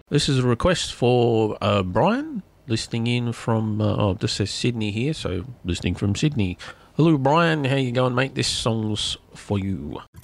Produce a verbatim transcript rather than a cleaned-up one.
This is a request for uh, Brian, listening in from, uh, oh, this says Sydney here, so listening from Sydney. Hello, Brian. How you going, mate? This song's for you.